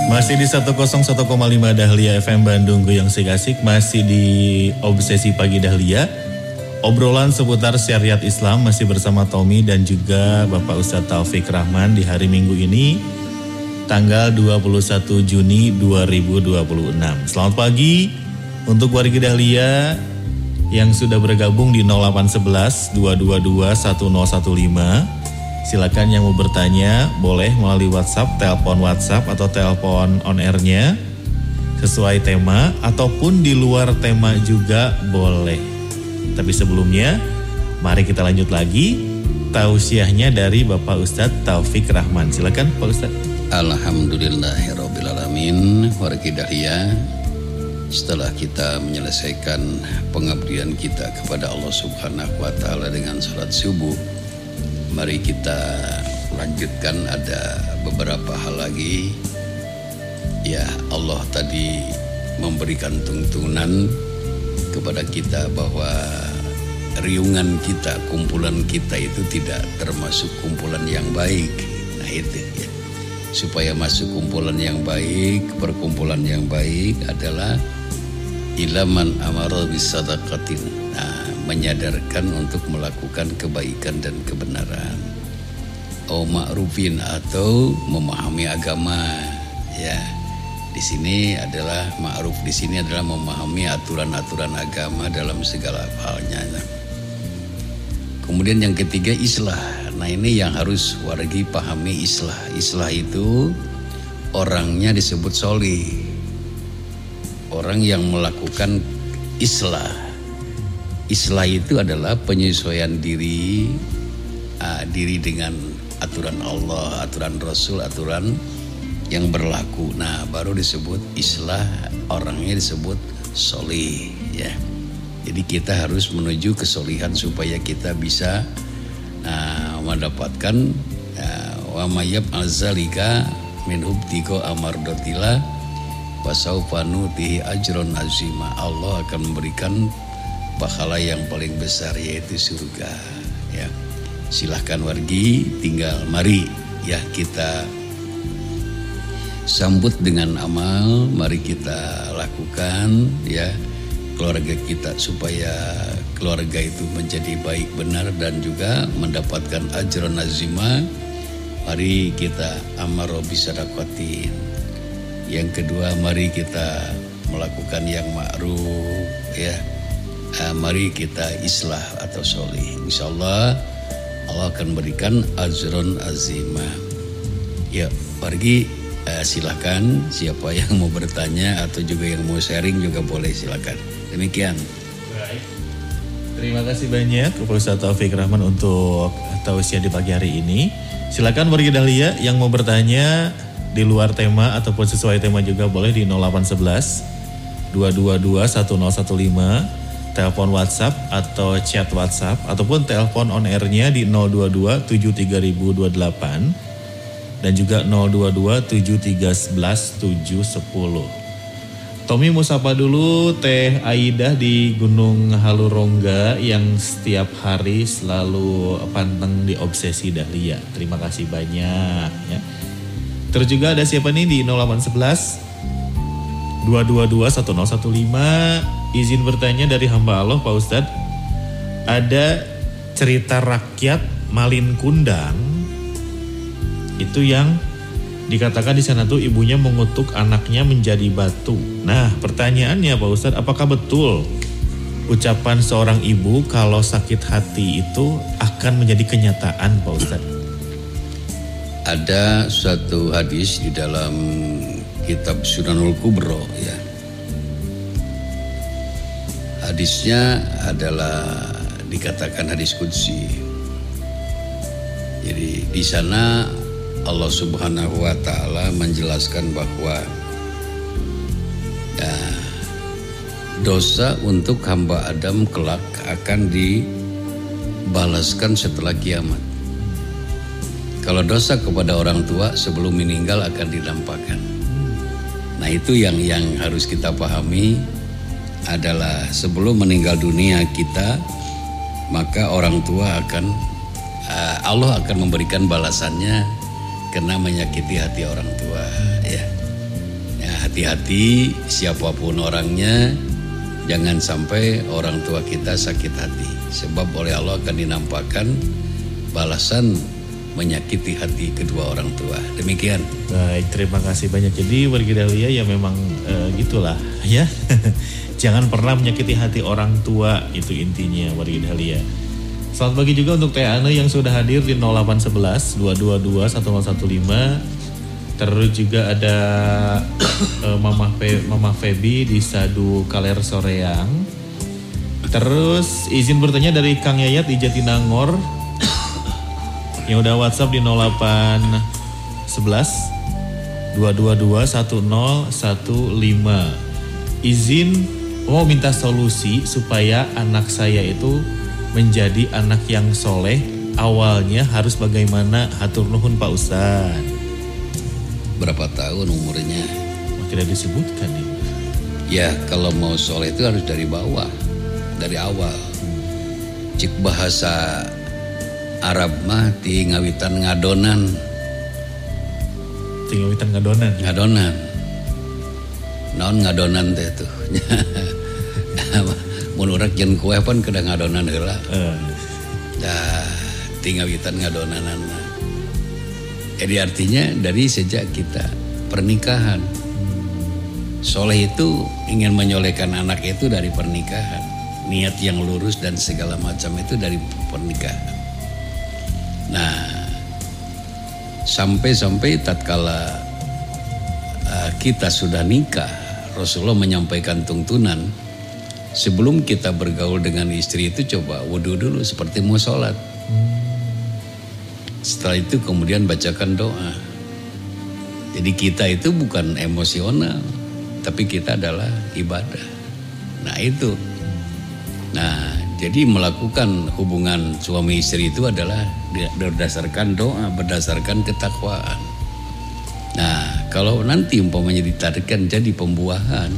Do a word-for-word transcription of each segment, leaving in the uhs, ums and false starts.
Masih di seratus satu koma lima Dahlia F M Bandung Goyang Sikasik. Masih di Obsesi Pagi Dahlia. Obrolan seputar syariat Islam masih bersama Tommy dan juga Bapak Ustadz Taufik Rahman di hari Minggu ini tanggal dua puluh satu Juni dua ribu dua puluh enam. Selamat pagi untuk warga Dahlia yang sudah bergabung di nol delapan satu satu dua dua dua satu nol satu lima. Silakan yang mau bertanya boleh melalui WhatsApp, telepon WhatsApp atau telepon on air-nya sesuai tema ataupun di luar tema juga boleh. Tapi sebelumnya mari kita lanjut lagi tausiahnya dari Bapak Ustadz Taufik Rahman. Silakan Pak Ustadz. Alhamdulillahirrabbilalamin. Warga Dahlia, setelah kita menyelesaikan pengabdian kita kepada Allah Subhanahu wa Ta'ala dengan salat subuh, mari kita lanjutkan. Ada beberapa hal lagi. Ya, Allah tadi memberikan tuntunan kepada kita bahwa riungan kita, kumpulan kita itu tidak termasuk kumpulan yang baik. Nah itu ya. Supaya masuk kumpulan yang baik, perkumpulan yang baik adalah ilaman amara bisadaqatin. Nah, menyadarkan untuk melakukan kebaikan dan kebenaran. Au ma'rufin, atau memahami agama. Ya, di sini adalah ma'ruf, di sini adalah memahami aturan-aturan agama dalam segala halnya. Kemudian yang ketiga islah. Nah ini yang harus wargi pahami, islah. Islah itu orangnya disebut solih. Orang yang melakukan islah. Islah itu adalah penyesuaian diri, uh, diri dengan aturan Allah, aturan Rasul, aturan yang berlaku. Nah baru disebut islah, orangnya disebut solih. Ya. Jadi kita harus menuju kesolihan supaya kita bisa uh, mendapatkan wa mayyab azalika min hubtiko amardotila wasaufa nutihi ajron azima. Allah akan memberikan pahala yang paling besar, yaitu surga. Ya, silahkan wargi, tinggal mari ya kita sambut dengan amal. Mari kita lakukan ya keluarga kita supaya keluarga itu menjadi baik benar dan juga mendapatkan ajron azima. Mari kita amaro bisadaqatin. Yang kedua, mari kita melakukan yang ma'ruf ya. Uh, mari kita islah atau solih. Insyaallah Allah akan berikan ajron azima. Ya, pergi uh, silakan siapa yang mau bertanya atau juga yang mau sharing juga boleh, silakan. Demikian. Baik. Terima kasih banyak Bapak Ustadz Taufik Rahman untuk tausiah di pagi hari ini. Silakan warga Dahlia yang mau bertanya di luar tema ataupun sesuai tema juga boleh di nol delapan satu satu dua dua dua satu nol satu lima, telepon WhatsApp atau chat WhatsApp ataupun telepon on air-nya di nol dua dua tujuh tiga nol nol dua delapan dan juga nol dua dua tujuh tiga satu satu tujuh satu nol. Tommy mau sapa dulu Teh Aidah di Gunung Halurongga yang setiap hari selalu panteng di Obsesi Dahlia. Terima kasih banyak ya. Terus juga ada siapa nih di nol delapan satu satu dua dua dua satu nol satu lima. Izin bertanya dari hamba Allah Pak Ustadz. Ada cerita rakyat Malin Kundang itu yang dikatakan di sana tuh ibunya mengutuk anaknya menjadi batu. Nah pertanyaannya Pak Ustadz, apakah betul ucapan seorang ibu kalau sakit hati itu akan menjadi kenyataan Pak Ustadz? Ada suatu hadis di dalam kitab Sunanul Kubro ya. Hadisnya adalah dikatakan hadis qudsi. Jadi di sana Allah Subhanahu wa Ta'ala menjelaskan bahwa ya, dosa untuk hamba Adam kelak akan dibalaskan setelah kiamat. Kalau dosa kepada orang tua sebelum meninggal akan dinampakkan. Nah itu yang yang harus kita pahami adalah sebelum meninggal dunia kita, maka orang tua akan uh, Allah akan memberikan balasannya karena menyakiti hati orang tua ya. hati-hati siapapun orangnya, jangan sampai orang tua kita sakit hati. Sebab oleh Allah akan dinampakkan balasan menyakiti hati kedua orang tua. Demikian. Baik, terima kasih banyak. Jadi warga Dahlia ya memang e, gitulah ya. Jangan pernah menyakiti hati orang tua, itu intinya warga Dahlia. Selamat pagi juga untuk Teh Ane yang sudah hadir di nol delapan satu satu dua dua dua satu nol satu lima. Terus juga ada uh, Mama Fe, Mama Feby di Sadu Kaler Soreang. Terus izin bertanya dari Kang Yayat di Jatinangor yang udah WhatsApp di nol delapan satu satu dua dua dua satu nol satu lima. Izin mau minta solusi supaya anak saya itu menjadi anak yang soleh. Awalnya harus bagaimana? Hatur nuhun Pak Ustadz. Berapa tahun umurnya? Tidak disebutkan nih. Ya kalau mau soleh itu harus dari bawah, dari awal. Cik bahasa Arab mah ti ngawitan ngadonan. Ti ngawitan ngadonan. Ngadonan. Naon ngadonan teh tuh. Mun urang yen kue pun kada ngadonan heula. Heeh. Dah ti ngawitan ngadonanan mah. Jadi artinya dari sejak kita pernikahan. Soleh itu ingin menyolehkan anak itu dari pernikahan. Niat yang lurus dan segala macam itu dari pernikahan. Nah, sampai-sampai tatkala uh, kita sudah nikah, Rasulullah menyampaikan tuntunan. Sebelum kita bergaul dengan istri itu coba wudu dulu seperti mau sholat. Setelah itu kemudian bacakan doa. Jadi kita itu bukan emosional, tapi kita adalah ibadah. Nah itu. Nah jadi melakukan hubungan suami istri itu adalah berdasarkan doa, berdasarkan ketakwaan. Nah kalau nanti umpamanya ditarikan jadi pembuahan,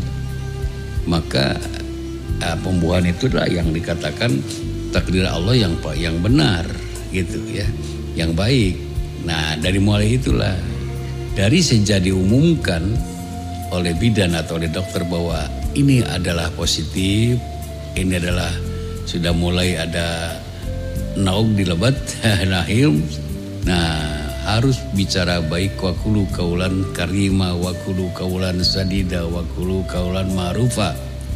maka uh, pembuahan itulah yang dikatakan takdir Allah yang yang benar gitu ya. Yang baik. Nah dari mulai itulah, dari sejak diumumkan oleh bidan atau oleh dokter bahwa ini adalah positif, ini adalah sudah mulai ada naug di lebat nahil. Nah harus bicara baik, wakulu kaulan karima, wakulu kaulan sadida, wakulu kaulan ma'rufa,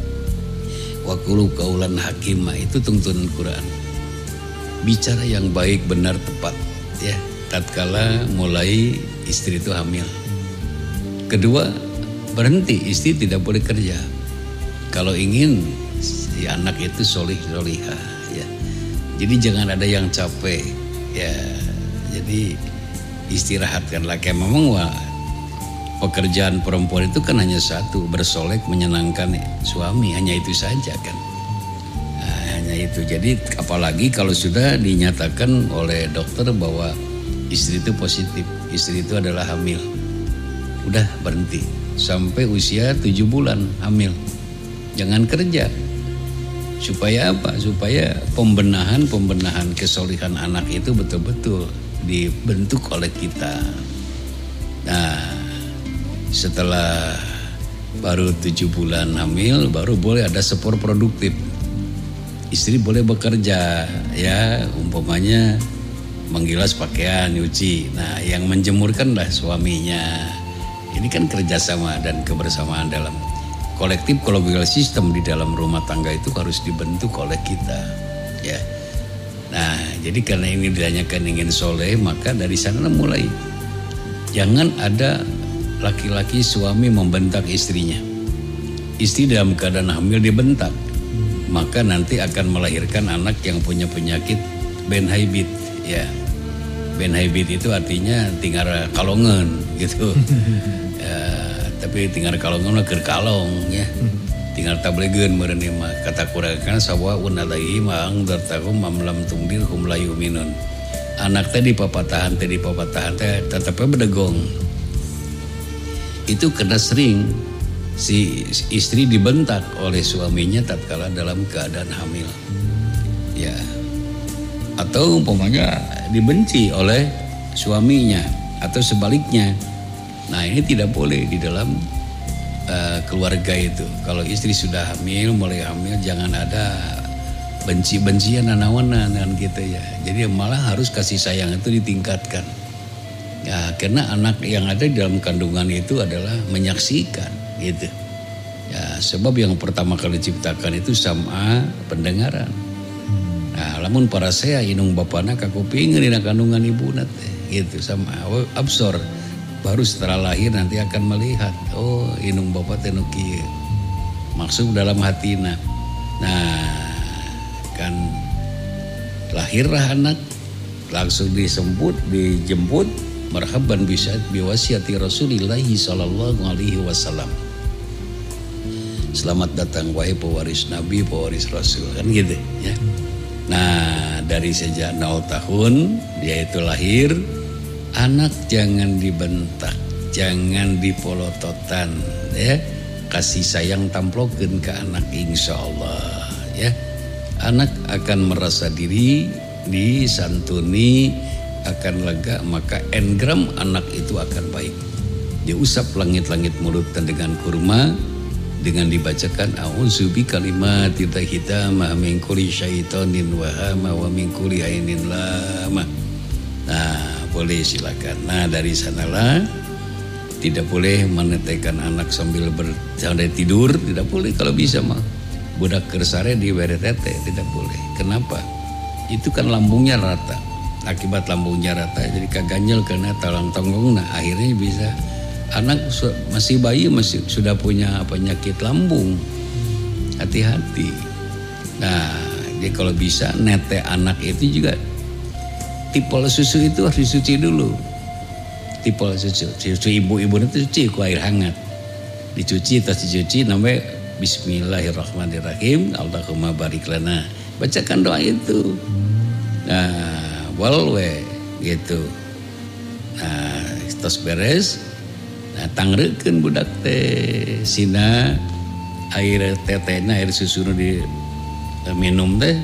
wakulu kaulan hakimah. Itu tuntunan Quran. Bicara yang baik, benar, tepat ya tatkala mulai istri itu hamil. Kedua, berhenti, istri tidak boleh kerja kalau ingin si anak itu solih solihah ya. Jadi jangan ada yang capek ya. Jadi istirahatkanlah. Kayak memang wah, pekerjaan perempuan itu kan hanya satu, bersolek menyenangkan suami, hanya itu saja kan. Itu jadi apalagi kalau sudah dinyatakan oleh dokter bahwa istri itu positif, istri itu adalah hamil, udah berhenti sampai usia tujuh bulan hamil, jangan kerja. Supaya apa? Supaya pembenahan pembenahan kesolihan anak itu betul-betul dibentuk oleh kita. Nah setelah baru tujuh bulan hamil baru boleh ada sport produktif. Istri boleh bekerja ya, umpamanya menggilas pakaian, nyuci. Nah yang menjemurkanlah suaminya. Ini kan kerjasama dan kebersamaan dalam kolektif kolonial sistem di dalam rumah tangga itu harus dibentuk oleh kita ya. Nah jadi karena ini ditanyakan ingin soleh, maka dari sana mulai. Jangan ada laki-laki suami membentak istrinya. Istri dalam keadaan hamil dibentak, maka nanti akan melahirkan anak yang punya penyakit Ben Haibit ya. Ben Haibit itu artinya tinggal kalongan gitu. Ya, tapi tinggal kalongan keur kalong ya. Tinggal tablegeun meureun mah kata Quran kan sawa unalaihi mang dartahum mamlam tungdir hum layu minun. Anak tadi papatahan tadi papatahan teh tetep bedegong. Itu karena sering si istri dibentak oleh suaminya tatkala dalam keadaan hamil ya, atau umpamanya dibenci oleh suaminya atau sebaliknya. Nah ini tidak boleh di dalam uh, keluarga itu. Kalau istri sudah hamil, mulai hamil, jangan ada benci-bencian anawana dengan kita ya. Jadi malah harus kasih sayang itu ditingkatkan. Ya, karena anak yang ada di dalam kandungan itu adalah menyaksikan gitu. Ya, sebab yang pertama kali diciptakan itu sama pendengaran. Nah, lamun para saya inung bapana kakupingin dina kandungan ibu nate gitu sama absor. Baru setelah lahir nanti akan melihat, oh inung bapak teh nu kieu. Maksud dalam hatina. Nah, kan lahirlah anak, langsung disebut, dijemput, marhaban bisa biwasiati Rasulillah sallallahu alaihi wasallam. Selamat datang wahai pewaris Nabi, pewaris Rasul, kan gitu ya. Nah, dari sejak nol tahun dia itu lahir, anak jangan dibentak, jangan dipolototan ya. Kasih sayang tamplokeun ke anak insyaallah ya. Anak akan merasa diri disantuni, akan lega, maka engram anak itu akan baik. Diusap langit-langit mulut dan dengan kurma, dengan dibacakan a'udzubi kalimatillahi hitamah min kulli syaitonin wa hama wa min kulli ainin lama. Nah, boleh silakan. Nah, dari sanalah tidak boleh menetekan anak sambil bercanda tidur, tidak boleh kalau bisa mah. Budak kersare di bere tete tidak boleh. Kenapa? Itu kan lambungnya rata. Akibat lambungnya rata jadi kaganjel karena talang tonggong. Nah, akhirnya bisa anak masih bayi masih sudah punya penyakit lambung. Hati-hati. Nah, jadi kalau bisa nete anak itu juga tipol susu itu harus dicuci dulu. Tipol susu, susu ibu-ibu itu cuci ku air hangat. Dicuci terus dicuci namanya bismillahirrahmanirrahim. Allahumma barik lana. Bacakan doa itu. Nah, walwe gitu. Nah, tos beres. Nah, tangrekeun budak teh sina air tetena air susu di minum teh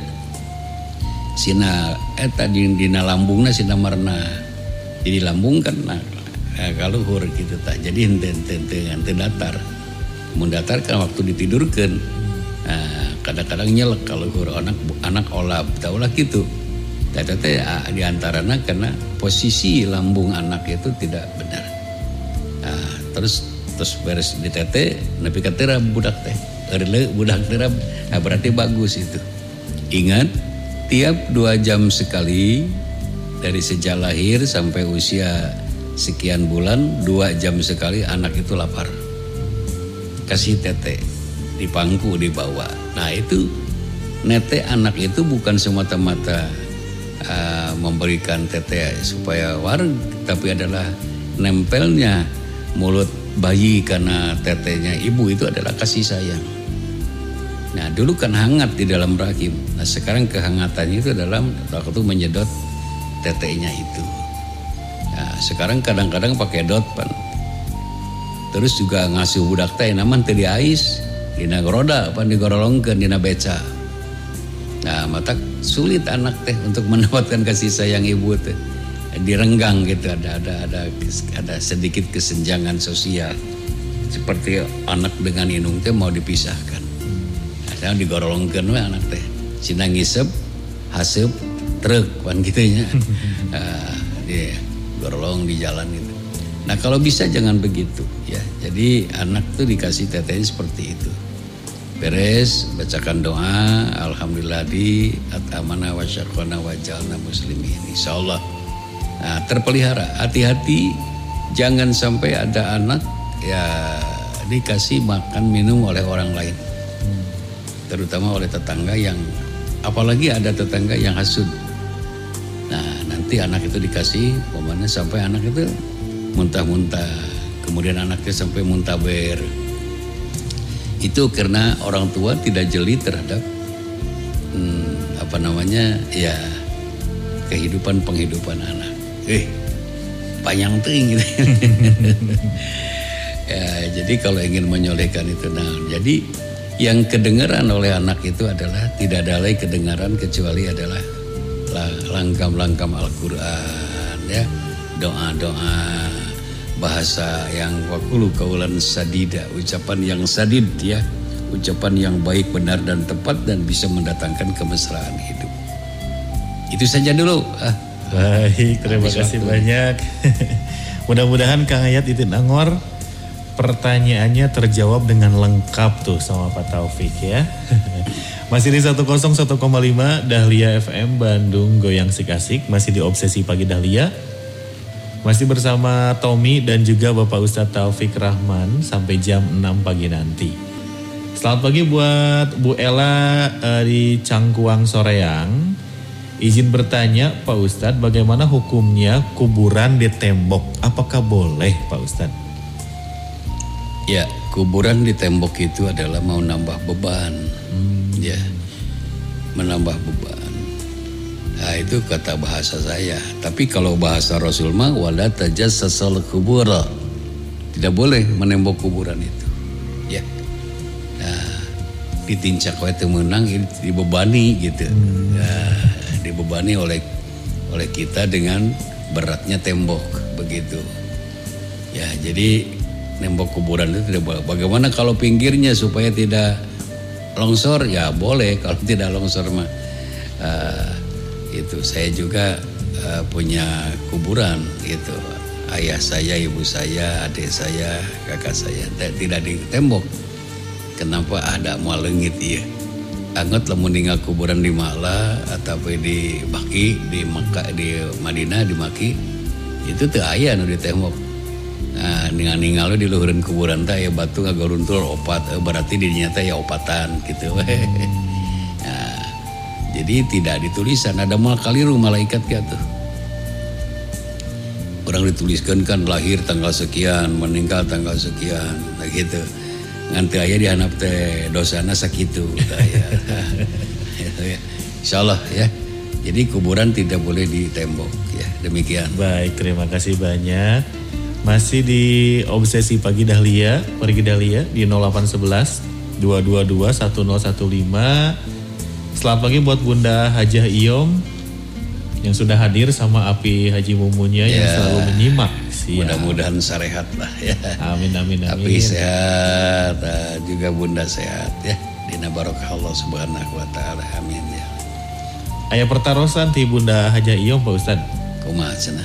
sina eta dina lambungna sina marna jadi lambung kan nah, kaluhur gitu tak jadi henteu-henteu henteu datar mun datar kan waktu ditidurkeun nah, kadang-kadang nyelek kaluhur anak anak olap taulah gitu eta teh diantarana karena posisi lambung anak itu tidak benar. Nah, terus terus beres di tete nepi ka terab budak teh eurle budak terab nah, berarti bagus itu. Ingat tiap dua jam sekali dari sejak lahir sampai usia sekian bulan dua jam sekali anak itu lapar kasih tete di pangku dibawa. Nah itu nete anak itu bukan semata-mata uh, memberikan tete supaya warg tapi adalah nempelnya mulut bayi karena tetenya ibu itu adalah kasih sayang. Nah dulu kan hangat di dalam rahim. Nah sekarang kehangatannya itu dalam waktu menyedot tetenya itu. Nah sekarang kadang-kadang pakai dotpan. Terus juga ngasuh budak teh naman teu diais, dina roda apa digorolongkeun dina beca. Nah mata sulit anak teh untuk mendapatkan kasih sayang ibu teh. Direnggang gitu ada ada ada ada sedikit kesenjangan sosial seperti anak dengan inung teh mau dipisahkan. Nah, digorolongkeun we anak teh. Cina ngisep, haseup, truk pan gitunya. Nah, dia gorolong di jalan itu. Nah, kalau bisa jangan begitu ya. Jadi anak tuh dikasih tetenya seperti itu. Beres bacakan doa alhamdulillah di atamana wa syarqana wa jalna muslimin insyaallah. Nah, terpelihara, hati-hati jangan sampai ada anak ya dikasih makan minum oleh orang lain. Terutama oleh tetangga yang apalagi ada tetangga yang hasud. Nah, nanti anak itu dikasih pokoknya sampai anak itu muntah-muntah, kemudian anaknya sampai muntaber. Itu karena orang tua tidak jeli terhadap hmm, apa namanya ya kehidupan penghidupan anak. Eh, panjang ting gitu. Ya, jadi kalau ingin menyolehkan itu, nah, jadi yang kedengaran oleh anak itu adalah tidak ada lagi kedengaran kecuali adalah langkam-langkam Al-Quran, ya, doa-doa, bahasa yang waqulu qaulan sadida, ucapan yang sadid ya, ucapan yang baik, benar dan tepat dan bisa mendatangkan kemesraan hidup. Itu saja dulu. Ah. Baik, terima Habis kasih waktu. banyak. Mudah-mudahan Kang Ayat Itin Angor pertanyaannya terjawab dengan lengkap tuh sama Pak Taufik ya. Masih di seratus satu koma lima Dahlia F M Bandung Goyang Sik-Asik, masih di Obsesi Pagi Dahlia. Masih bersama Tommy dan juga Bapak Ustadz Taufik Rahman sampai jam enam pagi nanti. Selamat pagi buat Bu Ella uh, di Cangkuang Soreang. Izin bertanya Pak Ustadz, bagaimana hukumnya kuburan di tembok? Apakah boleh Pak Ustadz? Ya, kuburan di tembok itu adalah mau nambah beban, hmm. ya, menambah beban. Nah itu kata bahasa saya. Tapi kalau bahasa Rasul mah wala tajassasal kubur, tidak boleh menembok kuburan itu. Ya, nah ditincak wae teu meunang, dibebani gitu, hmm. nah, dibebani oleh oleh kita dengan beratnya tembok begitu. Ya, jadi nembok kuburan itu tidak boleh. Bagaimana kalau pinggirnya supaya tidak longsor? Ya boleh, kalau tidak longsor mah uh, itu. Saya juga uh, punya kuburan gitu. Ayah saya, ibu saya, adik saya, kakak saya tidak ditembok. Kenapa? Ada moal leungit ieu. Anget lamun ninggal kuburan di Ma'la atau di Baki, di Makkah, di Madinah, di Maki, itu teu aya nu ditembok. Nah, ningal-ningal di luhureun kuburan teh ya batu ngagoruntul opat, berarti dirinya teh ya opatan gitu. Nah, jadi tidak ditulisan, ada mal kaliru malaikat gitu. Orang dituliskan kan lahir tanggal sekian, meninggal tanggal sekian, nah gitu. Nganti aya di handap teh dosana sakitu ya. Insyaallah ya. Jadi kuburan tidak boleh ditembok ya. Demikian. Baik, terima kasih banyak. Masih di Obsesi Pagi Dahlia, Pergi Dahlia di nol delapan satu satu dua dua dua satu nol satu lima. Selamat pagi buat Bunda Hajah Iyom yang sudah hadir sama Api Haji Mumunya ya, yang selalu menyimak. Siap. Mudah-mudahan sarehat lah ya. Amin amin amin. Api sehat, juga Bunda sehat ya. Dina barokah Allah Subhanahu wa taala. Amin ya. Aya pertarosan ti Bunda Hajah Iyom Pak Ustad. Kumaha cenah?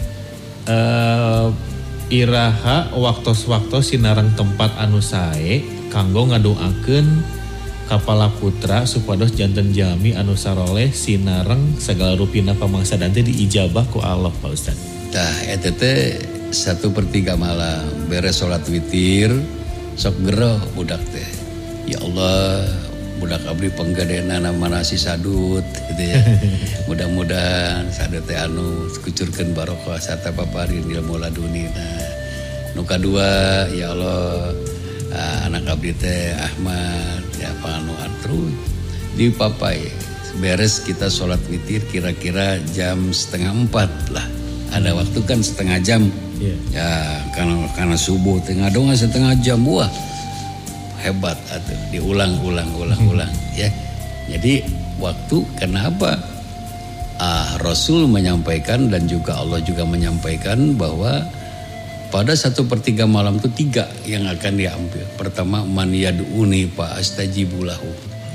Uh, Iraha waktos-waktos sinarang tempat anu sae kanggo ngadoakeun kapala putra supados janten jami anu saroleh sinareng segala rupina pamangsa dante diijabah ku Allah Pak Ustad. Tah eta teh satu per tiga malam beres salat witir sok gero budak teh. Ya Allah, budak abdi penggadeana manasi sadut gitu ya. Mudah-mudahan sadut teh anu kucurkeun barokah sarta paparin ilmu ladunina. Nu kadua ya Allah, uh, anak abdi teh Ahmad ya panu atru di papai beres kita sholat witir kira-kira jam setengah empat lah. Ada waktu kan setengah jam. Yeah. Ya karena karena subuh tengah doang setengah jam buah. Hebat atuh diulang-ulang ulang-ulang ya. Jadi waktu kenapa ah, Rasul menyampaikan dan juga Allah juga menyampaikan bahwa pada satu per tiga malam itu tiga yang akan diambil. Pertama, man yad'uni fa astajibu lahu.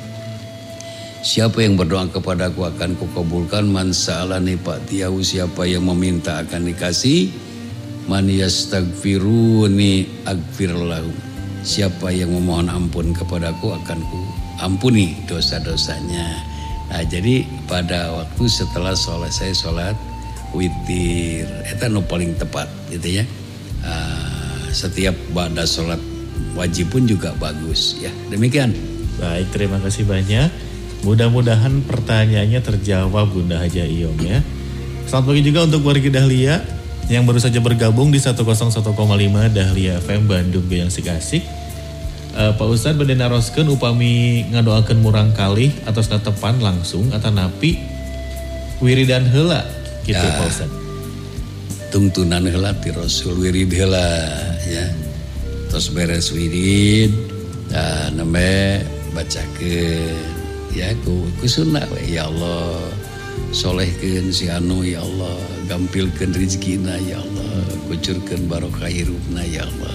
Siapa yang berdoa kepadaku akan kukabulkan. Man sa'alani fa'tiyahu, siapa yang meminta akan dikasih. Man yastaghfiruni aghfir lahu. Siapa yang memohon ampun kepadaku akan ku ampuni dosa-dosanya. Nah, jadi pada waktu setelah sholat saya sholat witir, itu no paling tepat gitu ya. Uh, setiap ba'da sholat wajib pun juga bagus ya. Demikian. Baik, terima kasih banyak. Mudah-mudahan pertanyaannya terjawab Bunda Hajah Iyom ya. Selamat pagi juga untuk warga Dahlia yang baru saja bergabung di seratus satu koma lima Dahlia F M Bandung Goyang Sik-Asik. Uh, Pak Ustadz bade naroskeun upami ngadoakeun murang kalih atos natepan langsung atau napi wiridan heula gitu ya, Pak Ustadz. Tungtunan heula ti Rasul wirid heula ya. Terus beres wirid uh, nembe bacakeun ya ku, ku sunnah we. Ya Allah solehkeun si anu ya Allah gampilkeun rezekina ya Allah, kucurkeun barokah hirupna ya Allah.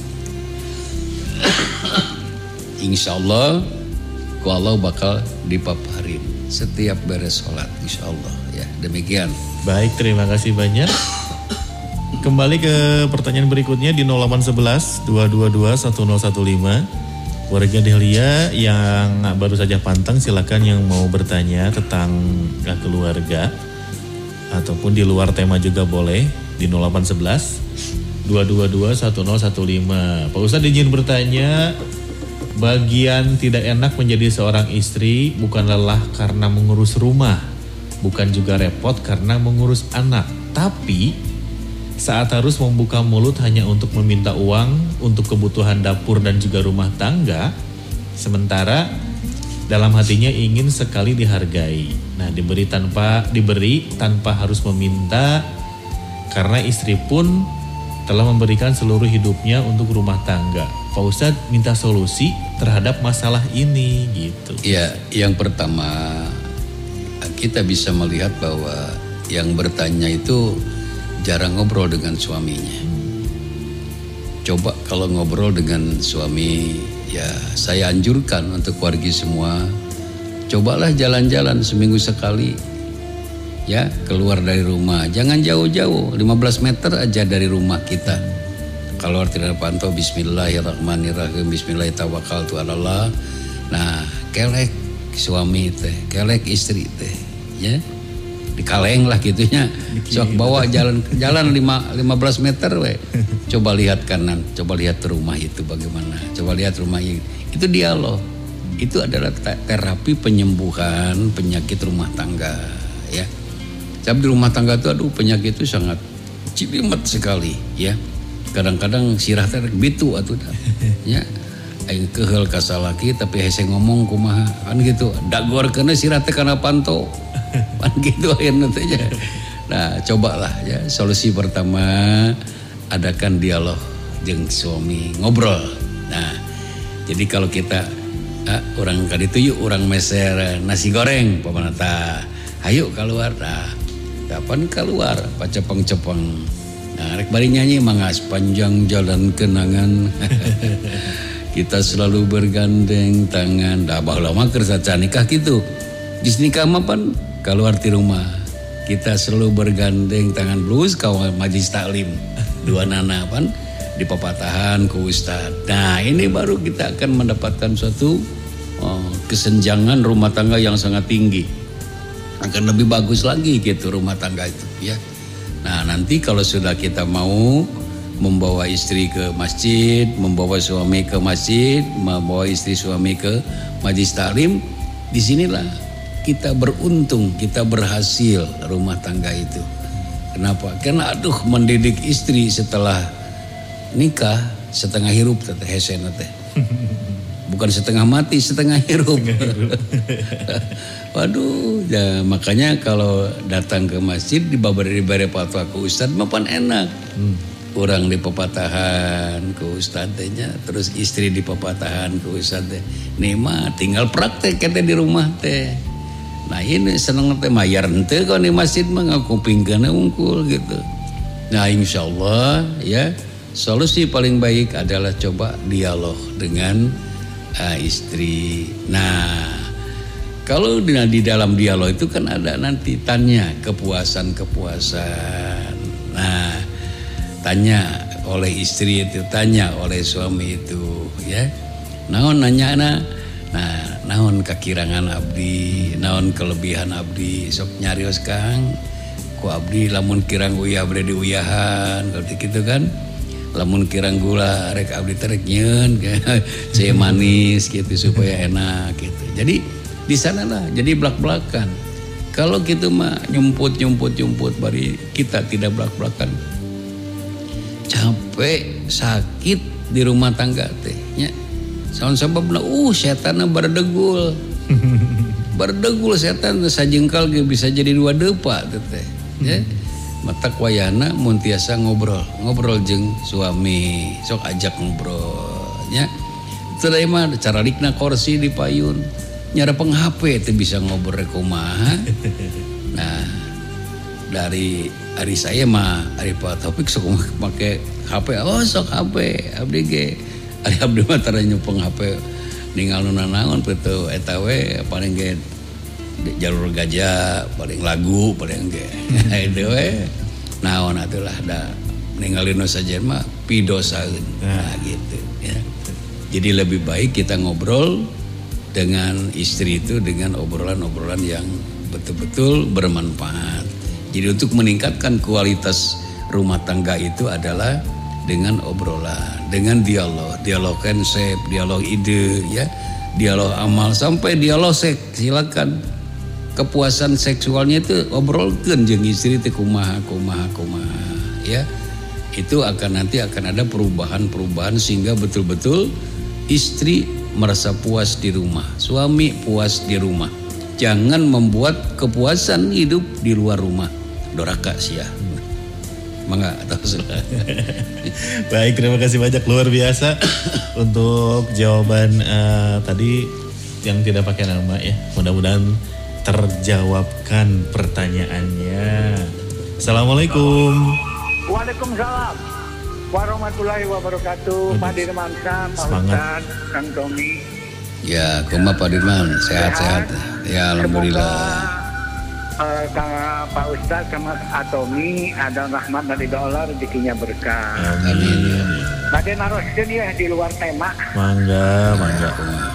Insyaallah ku Allah bakal dipaparin setiap beres sholat insyaallah ya. Demikian. Baik, terima kasih banyak. Kembali ke pertanyaan berikutnya di nol delapan satu satu dua dua dua satu nol satu lima. Warga Dahlia yang baru saja pantang, silakan yang mau bertanya tentang keluarga ataupun di luar tema juga boleh di nol delapan satu satu dua dua dua satu nol satu lima. Pak Ustadz izin bertanya, bagian tidak enak menjadi seorang istri bukan lelah karena mengurus rumah, bukan juga repot karena mengurus anak, tapi saat harus membuka mulut hanya untuk meminta uang untuk kebutuhan dapur dan juga rumah tangga, sementara dalam hatinya ingin sekali dihargai. Nah, diberi tanpa diberi tanpa harus meminta, karena istri pun telah memberikan seluruh hidupnya untuk rumah tangga. Pak Ustadz minta solusi terhadap masalah ini gitu. Ya, yang pertama kita bisa melihat bahwa yang bertanya itu jarang ngobrol dengan suaminya. Coba kalau ngobrol dengan suami, ya saya anjurkan untuk keluarga semua, cobalah jalan-jalan seminggu sekali. Ya, keluar dari rumah, jangan jauh-jauh, lima belas meter aja dari rumah kita. Kalau tidak pantau, bismillahirrahmanirrahim, bismillahirrahmanirrahim. Nah, kelek suami teh, kelek istri teh, ya. Dikaleng lah gitunya. Sok bawa jalan jalan lima belas meter we. Coba lihat kanan, coba lihat rumah itu bagaimana. Coba lihat rumah ini. Itu dialog. Itu adalah terapi penyembuhan penyakit rumah tangga, ya. Tapi di rumah tangga itu aduh penyakit itu sangat cibimet sekali, ya. Kadang-kadang sirah teh bitu atuh dah. Ya. Aing keheul ka salaki tapi hese ngomong kumaha kan gitu. Dagorkeun sirah teh kana panto. Kan gitu akhirnya teh. Nah, cobalah ya. Solusi pertama, adakan dialog dengan suami, ngobrol. Nah, jadi kalau kita ah, orang kaditu yuk orang meser nasi goreng pamanata. Ayo keluar dah. Kapan keluar? Pacepeng-cepeng. Nah, rek bari nyanyi mangga sepanjang jalan kenangan. Kita selalu bergandeng tangan. Dah baheula mah keur saca nikah gitu. Geus nikah mah pan keluar di rumah. Kita selalu bergandeng tangan blues kawan majlis taklim. Dua nana pan di pepatahan ke ustad. Nah, ini baru kita akan mendapatkan suatu oh, kesenjangan rumah tangga yang sangat tinggi. Akan lebih bagus lagi gitu rumah tangga itu, ya. Nah, nanti kalau sudah kita mau membawa istri ke masjid, membawa suami ke masjid, membawa istri suami ke majlis taklim, disinilah kita beruntung, kita berhasil rumah tangga itu. Kenapa? Karena aduh mendidik istri setelah nikah setengah hirup teh hesena teh. Bukan setengah mati, setengah hirup. Waduh, ya makanya kalau datang ke masjid dibabari-bari fatwa ke ustad mapan enak. Hmm. Orang di pepatahan ke ustadznya, terus istri di pepatahan ke ustadznya. Nih mah tinggal praktek kita di rumah teh. Nah ini seneng teh mayar ente kok di masjid mah ngakupingkeun unggul gitu. Nah insyaallah ya solusi paling baik adalah coba dialog dengan uh, istri. Nah kalau di, di dalam dialog itu kan ada nanti tanya kepuasan-kepuasan. Nah tanya oleh istri itu, tanya oleh suami itu, ya. Naon nanya na, nah naon kakirangan abdi, naon kelebihan abdi, sok nyarios kang, ku abdi lamun kirang uyah bade diuyahan, kalau gitu kan, lamun kirang gula rek abdi terek nyeun, ceh manis gitu supaya enak gitu. Jadi di sana lah, jadi belak-belakan. Kalau gitu mah nyumput nyumput nyumput, bari kita tidak belak-belakan. Capek, sakit di rumah tangga teh nya. Saon sababna uh setanna bardegul. Bardegul setan sajengkal ge bisa jadi dua depa teh teh. Ya. Matak wayahna mun tiasa ngobrol, ngobrol jeung suami, sok ajak ngobrol nya. Teu da mah caralikna kursi dipayun. Nyara peng H P teh bisa ngobrol kumaha. Nah, dari hari saya mah hari Pak Taufik sok pakai H P, oh sok H P abdi ge ari abdi mah tara nyupeng H P ninggal nu nanaon pitu eta we paling ge jalur gajah paling lagu paling ge itu we naon atulah da ninggalin nu sajen mah pidosaeun nah gitu ya. Jadi lebih baik kita ngobrol dengan istri itu dengan obrolan-obrolan yang betul-betul bermanfaat. Jadi untuk meningkatkan kualitas rumah tangga itu adalah dengan obrolan, dengan dialog, dialog konsep, dialog ide, ya, dialog amal sampai dialog seks. Silakan kepuasan seksualnya itu obrolkeun jeung istri teh kumaha kumaha kumaha, ya. Itu akan nanti akan ada perubahan-perubahan sehingga betul-betul istri merasa puas di rumah, suami puas di rumah. Jangan membuat kepuasan hidup di luar rumah. Doraka sia. Mangga atas. Baik, terima kasih banyak, luar biasa untuk jawaban uh, tadi yang tidak pakai nama ya. Mudah-mudahan terjawabkan pertanyaannya. Assalamualaikum. Waalaikumsalam warahmatullahi wabarakatuh. Pak Dirman Syah, Pak Ustaz, Kang Tommy. Ya, kumaha Pak Dirman, sehat-sehat. Ya, alhamdulillah. Uh, Pak Ustaz sama Atomi ada rahmat dari Allah, rezekinya berkah. Amin. Bade naroskeun ya di luar tema. Mangga, mangga.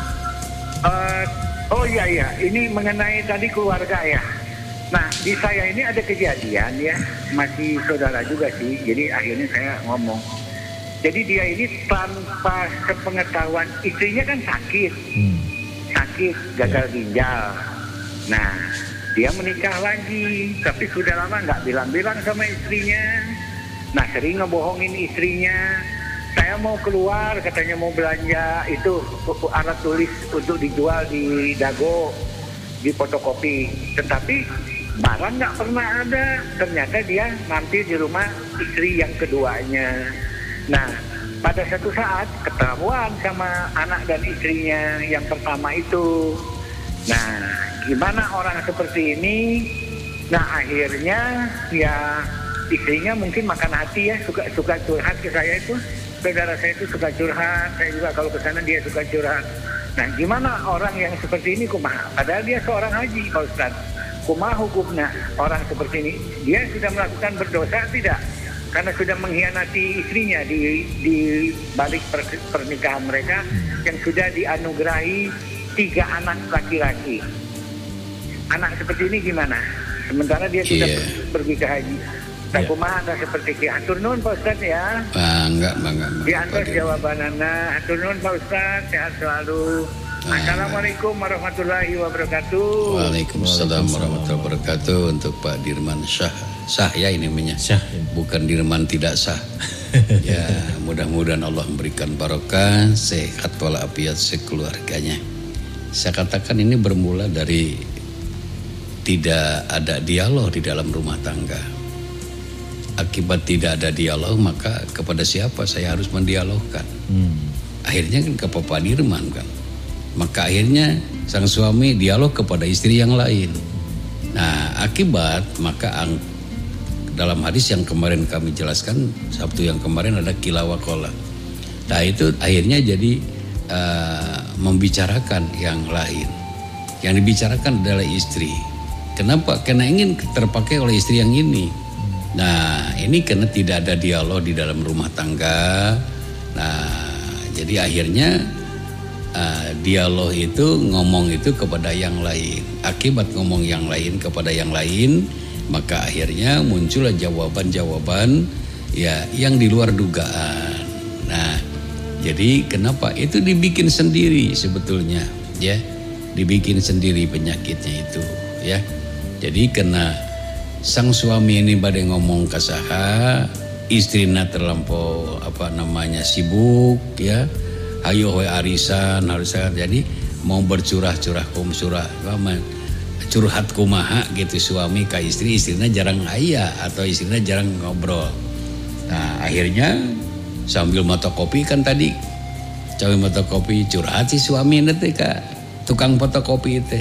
Uh, oh iya iya, ini mengenai tadi keluarga ya. Nah, di saya ini ada kejadian ya, masih saudara juga sih. Jadi akhirnya saya ngomong. Jadi dia ini tanpa sepengetahuan istrinya kan sakit, hmm. sakit gagal ya. ginjal. Nah, dia menikah lagi, tapi sudah lama nggak bilang-bilang sama istrinya. Nah, sering ngebohongin istrinya. Saya mau keluar, katanya mau belanja itu alat tulis untuk dijual di Dago, di fotokopi. Tetapi barang nggak pernah ada. Ternyata dia mampir di rumah istri yang keduanya. Nah, pada satu saat ketahuan sama anak dan istrinya yang pertama itu. Nah, gimana orang seperti ini? Nah, akhirnya ya istrinya mungkin makan hati ya, suka suka curhat ke saya itu. Saudara saya itu suka curhat, saya juga kalau ke sana dia suka curhat. Nah, gimana orang yang seperti ini kumaha? Padahal dia seorang haji, Pak Ustaz. Kumaha hukumnya orang seperti ini? Dia sudah melakukan berdosa tidak? Karena sudah mengkhianati istrinya di di balik per, pernikahan mereka yang sudah dianugerahi tiga anak laki-laki. Anak seperti ini gimana? Sementara dia sudah yeah. pergi ke haji. Tak kumaha yeah. seperti ki. Hatur nuhun Pak Ustaz ya. Bangga, bangga. Diantos jawabanana. Hatur nuhun Pak Ustaz, sehat selalu. Ah. Assalamualaikum warahmatullahi wabarakatuh. Waalaikumsalam warahmatullahi wabarakatuh untuk Pak Dirman Syah. Sah ya ini namanya. Syah. Bukan Dirman tidak sah. Ya, mudah-mudahan Allah memberikan barokah, sehat walafiat sekeluarganya. Saya katakan ini bermula dari tidak ada dialog di dalam rumah tangga. Akibat tidak ada dialog, maka kepada siapa saya harus mendialogkan? Hmm. Akhirnya kan ke Pak Dirman kan. Maka akhirnya sang suami dialog kepada istri yang lain. Nah, akibat maka ang, dalam hadis yang kemarin kami jelaskan Sabtu yang kemarin ada kilawakola. Nah itu akhirnya jadi uh, membicarakan yang lain. Yang dibicarakan adalah istri. Kenapa? Karena ingin terpakai oleh istri yang ini. Nah ini karena tidak ada dialog di dalam rumah tangga. Nah jadi akhirnya uh, dialog itu ngomong itu kepada yang lain. Akibat ngomong yang lain kepada yang lain, maka akhirnya muncullah jawaban-jawaban ya yang di luar dugaan. Nah jadi kenapa itu dibikin sendiri sebetulnya ya, dibikin sendiri penyakitnya itu ya. Jadi karena sang suami ini badai ngomong kasaha, istrina terlampau apa namanya sibuk ya, ayo we arisan arisan, jadi mau bercurah-curah kum surah, curhat kumaha gitu suami ke istri, istrinya jarang aya atau istrinya jarang ngobrol. Nah akhirnya sambil mata kopi kan tadi, sambil mata kopi curhat si suami nanti kak tukang fotokopi itu.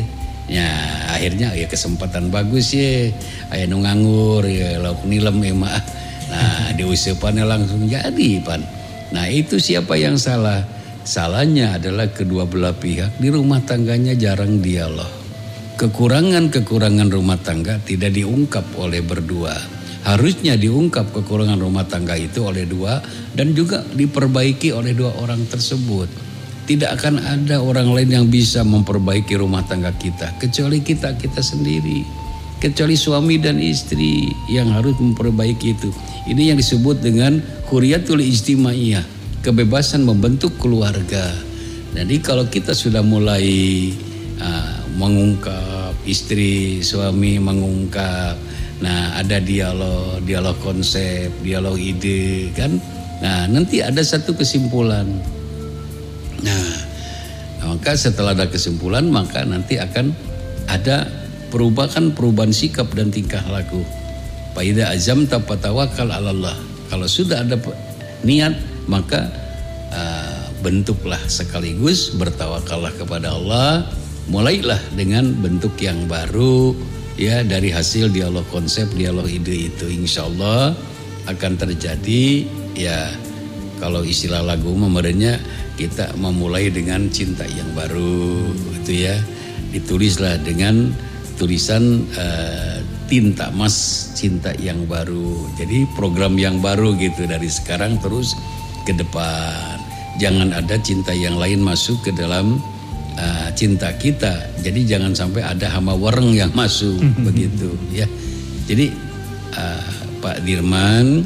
Ya akhirnya ya kesempatan bagus ya, aya nu nganggur ya lauk nilem ya mah. Nah diusupannya langsung jadi pan. Nah itu siapa yang salah? Salahnya adalah kedua belah pihak di rumah tangganya jarang dialog. Kekurangan-kekurangan rumah tangga tidak diungkap oleh berdua. Harusnya diungkap kekurangan rumah tangga itu oleh dua dan juga diperbaiki oleh dua orang tersebut. Tidak akan ada orang lain yang bisa memperbaiki rumah tangga kita kecuali kita kita sendiri. Kecuali suami dan istri yang harus memperbaiki itu. Ini yang disebut dengan huriyatul ijtimaiyah, kebebasan membentuk keluarga. Jadi kalau kita sudah mulai uh, mengungkap, istri suami mengungkap, nah ada dialog, dialog konsep, dialog ide kan. Nah nanti ada satu kesimpulan. Nah maka setelah ada kesimpulan maka nanti akan ada perubahan-perubahan sikap dan tingkah laku. Fa idza azamta fatawakkal 'alallah. Kalau sudah ada niat maka uh, bentuklah sekaligus bertawakallah kepada Allah. Mulailah dengan bentuk yang baru ya dari hasil dialog konsep, dialog ide itu insyaallah akan terjadi ya. Kalau istilah lagu memerenya kita memulai dengan cinta yang baru itu ya. Ditulislah dengan tulisan uh, tinta emas cinta yang baru. Jadi program yang baru gitu dari sekarang terus ke depan. Jangan ada cinta yang lain masuk ke dalam uh, cinta kita. Jadi jangan sampai ada hama wareng yang masuk begitu ya. Jadi uh, Pak Dirman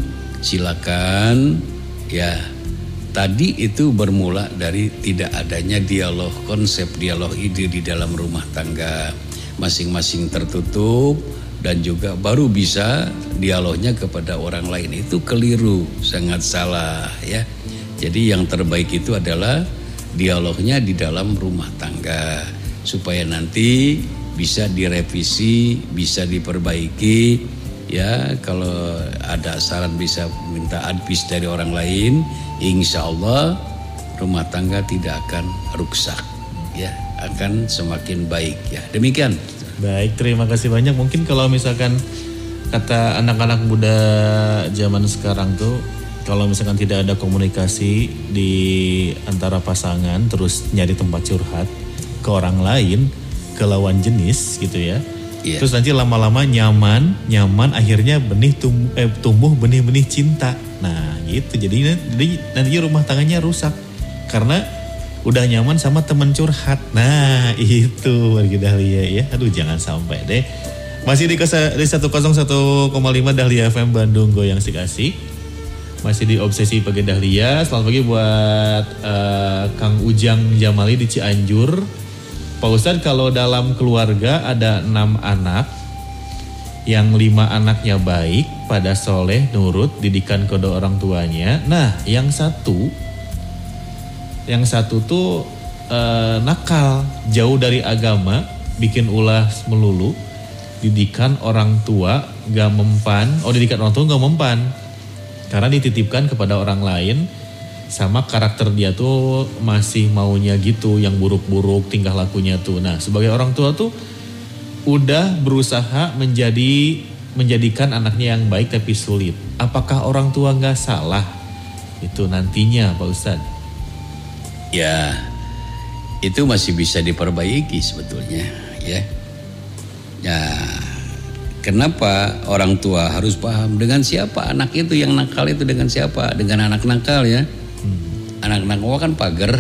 silakan ya. Tadi itu bermula dari tidak adanya dialog konsep, dialog ide di dalam rumah tangga. Masing-masing tertutup dan juga baru bisa dialognya kepada orang lain. Itu keliru, sangat salah ya. Jadi yang terbaik itu adalah dialognya di dalam rumah tangga supaya nanti bisa direvisi, bisa diperbaiki ya. Kalau ada saran bisa minta advice dari orang lain, insya Allah rumah tangga tidak akan rusak ya, akan semakin baik ya. Demikian. Baik, terima kasih banyak. Mungkin kalau misalkan kata anak-anak muda zaman sekarang tuh, kalau misalkan tidak ada komunikasi di antara pasangan, terus nyari tempat curhat ke orang lain, ke lawan jenis gitu ya. Yeah. Terus nanti lama-lama nyaman, nyaman akhirnya benih tumbuh, eh, tumbuh benih-benih cinta. Nah gitu, jadi, jadi nanti rumah tangganya rusak karena udah nyaman sama teman curhat. Nah itu warga Dahlia ya. Aduh jangan sampai deh. Masih di, di seratus satu koma lima Dahlia F M Bandung Goyang Sik Asik. Masih di Obsesi Pagi Dahlia. Selamat pagi buat uh, Kang Ujang Jamali di Cianjur. Pak Ustadz, kalau dalam keluarga ada enam anak, yang lima anaknya baik, pada soleh, nurut, didikan kedua orang tuanya. Nah yang satu Yang satu tuh e, nakal, jauh dari agama, bikin ulah melulu, didikan orang tua gak mempan, oh didikan orang tua gak mempan, karena dititipkan kepada orang lain, sama karakter dia tuh masih maunya gitu, yang buruk-buruk tingkah lakunya tuh. Nah sebagai orang tua tuh udah berusaha menjadi menjadikan anaknya yang baik tapi sulit. Apakah orang tua gak salah? Itu nantinya Pak Ustadz. Ya, itu masih bisa diperbaiki sebetulnya, ya. Ya, kenapa orang tua harus paham dengan siapa anak itu yang nakal itu dengan siapa? Dengan anak nakal ya. Hmm. Anak nakal kan pagar,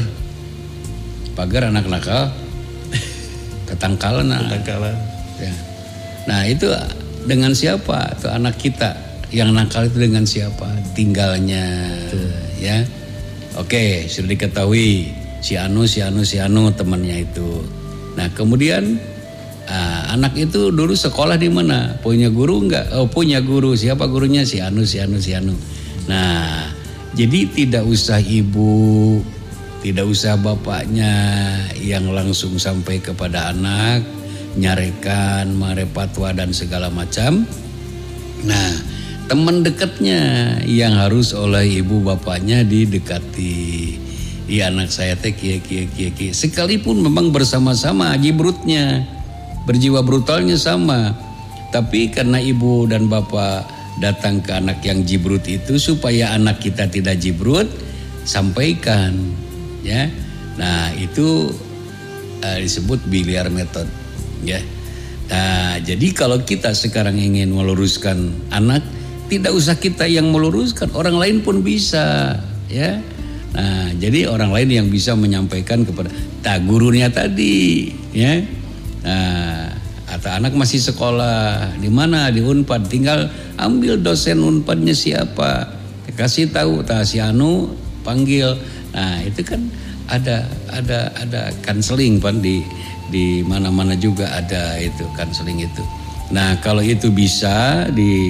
pagar anak nakal, ketangkalan. Ketangkalan. Ya. Nah itu dengan siapa? Itu anak kita yang nakal itu dengan siapa? Tinggalnya, betul. Ya. Oke, sudah diketahui si Anu, si Anu, si Anu temannya itu. Nah kemudian uh, anak itu dulu sekolah di mana? Punya guru enggak? Oh punya guru. Siapa gurunya? Si Anu, si Anu, si Anu. Nah jadi tidak usah ibu, tidak usah bapaknya yang langsung sampai kepada anak, nyarekan, marepatwa dan segala macam. Nah teman dekatnya yang harus oleh ibu bapaknya didekati. Iya anak saya teh kie kie kie kie. Sekalipun memang bersama-sama jibrutnya, berjiwa brutalnya sama. Tapi karena ibu dan bapak datang ke anak yang jibrut itu supaya anak kita tidak jibrut, sampaikan, ya. Nah itu uh, disebut biliar method, ya. Nah jadi kalau kita sekarang ingin meluruskan anak, tidak usah kita yang meluruskan, orang lain pun bisa, ya. Nah jadi orang lain yang bisa menyampaikan kepada tak gurunya tadi, ya. Nah atau anak masih sekolah di mana, di Unpad, tinggal ambil dosen Unpadnya siapa, kasih tahu, tak si Anu panggil. Nah itu kan ada ada ada kanseling pan di di mana-mana juga ada itu kanseling itu. Nah kalau itu bisa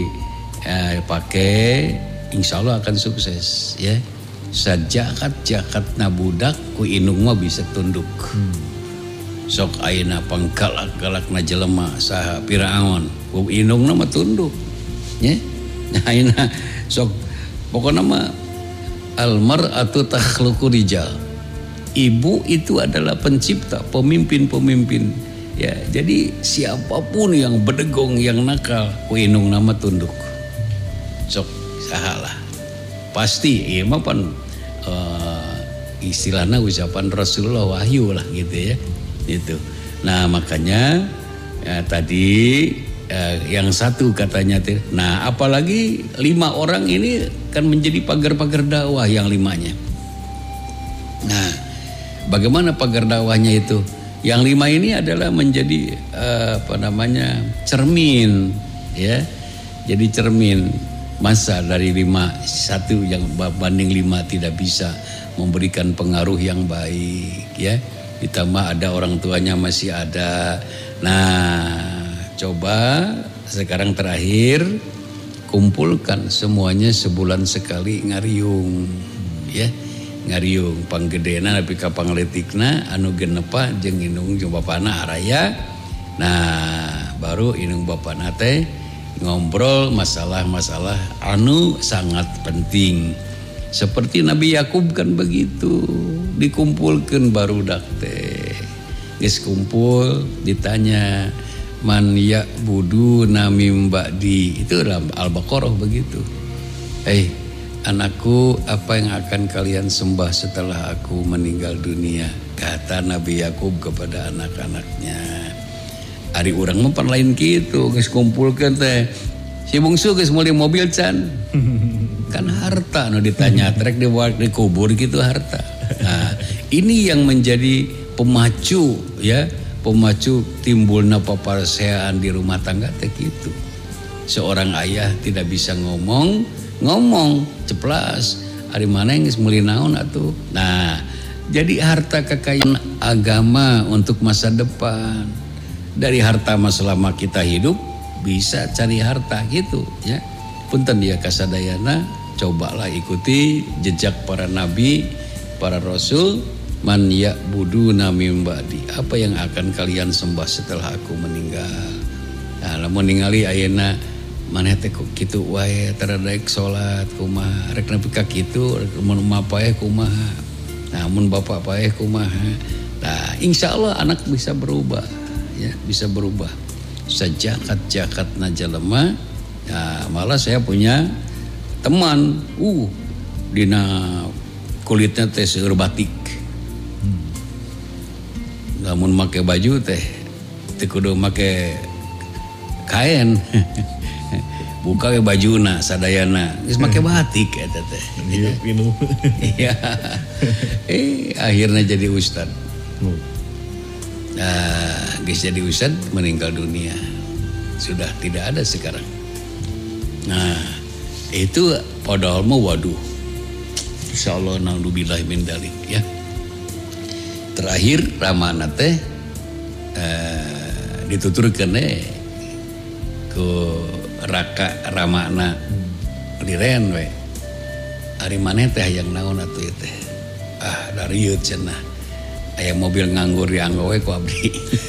dipakai, eh, insya Allah akan sukses, ya. Sajakat jakat nabudak ku inung mah bisa tunduk. Hmm. Sok ayeuna panggalak-galakna jelema saha Firaun, ku inung mah tunduk, nya. Nah ayeuna sok pokona mah al mar'atu takhluqu rijal. Ibu itu adalah pencipta, pemimpin-pemimpin. Ya, jadi siapapun yang bedegong, yang nakal, ku inung nama tunduk. Sok sahalah. Pasti ieu mah pan uh, istilahna ucapan Rasulullah wahyu lah gitu ya. Itu. Nah makanya ya, tadi eh, yang satu katanya, nah apalagi lima orang ini kan menjadi pagar-pagar dakwah yang limanya. Nah bagaimana pagar dakwahnya itu? Yang lima ini adalah menjadi eh, apa namanya cermin, ya. Jadi cermin. Masa dari lima satu yang banding lima tidak bisa memberikan pengaruh yang baik, ya. Ditambah ada orang tuanya masih ada. Nah coba sekarang terakhir kumpulkan semuanya sebulan sekali ngariung, ya. Ngariung panggedena tapi ka pangletikna anu genepa jeung inung jeung bapana araya. Nah baru inung bapana teh ngobrol masalah-masalah anu sangat penting. Seperti Nabi Yakub kan begitu, dikumpulkan barudak teh. Geus kumpul ditanya man ya'budu namim ba'di. Itu dalam Al-Baqarah begitu. Eh, anakku, apa yang akan kalian sembah setelah aku meninggal dunia? Kata Nabi Yakub kepada anak-anaknya. Ari urang mah pan lain kitu, geus kumpulkeun teh. Si bungsu geus meuli mobil can. Kan harta no ditanya trek di di kubur gitu harta. Nah, ini yang menjadi pemacu, ya, pemacu timbulna paparseaan di rumah tangga teh gitu. Seorang ayah tidak bisa ngomong, ngomong ceplas, ari mana yang geus meuli naon atuh. Nah, jadi harta kekayaan agama untuk masa depan. Dari harta mah selama kita hidup bisa cari harta gitu, ya. Punten dia kasadayana, cobalah ikuti jejak para nabi, para rasul. Man ya'buduna mim ba'di. Apa yang akan kalian sembah setelah aku meninggal? Nah, lamun ningali ayeuna maneh teh kitu wae taradak salat kumaha, rek nepi ka kitu, mun mapaeh kumaha. Nah, mun bapak paeh kumaha. Nah, insyaallah anak bisa berubah, ya, bisa berubah. Sajakat-jakatna jalema. Nah, malah saya punya teman, uh, dina kulitnya teh seueur batik. Hmm. Lamun make baju teh teu kudu make kain. Buka ke bajuna sadayana, geus make batik eta teh. Iya, pinu. Iya. Eh, akhirnya jadi ustad. Hmm. Nah, geus jadi ustad meninggal dunia. Sudah tidak ada sekarang. Nah, itu padahal mah waduh. Insyaallah naudzubillah min dzalik, ya. Terakhir ramana teh eh, dituturkeun eh ku raka ramana liren we. Ari maneh teh hayang naon atuh teh? Ah, darieu cenah. Aya mobil nganggur dianggo we ku abdi.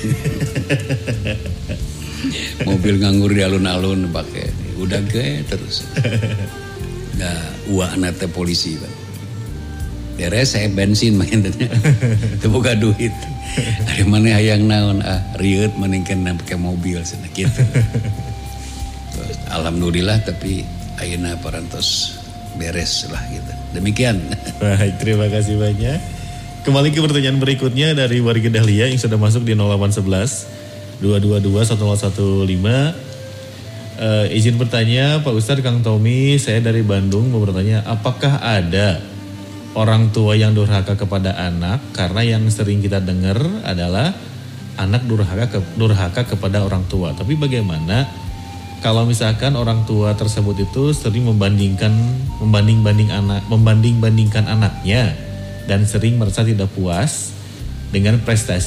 Mobil nganggur di alun-alun pake udah ge terus. Nah, uakna teh polisi, Pak. beres saya bensin main tanya. Teu boga duit. Ari mana hayang naon ah rieuh maningkeun pakai mobil cenah kitu. Alhamdulillah tapi ayeuna parantos beres lah gitu. Demikian. Baik, terima kasih banyak. Kembali ke pertanyaan berikutnya dari warga Dahlia yang sudah masuk di nol delapan satu satu dua dua dua satu nol satu lima. Uh, izin bertanya Pak Ustadz, Kang Tommy, saya dari Bandung mau bertanya, apakah ada orang tua yang durhaka kepada anak? Karena yang sering kita dengar adalah anak durhaka ke, durhaka kepada orang tua. Tapi bagaimana kalau misalkan orang tua tersebut itu sering membandingkan membanding-banding anak, membanding-bandingkan anaknya dan sering merasa tidak puas dengan prestasi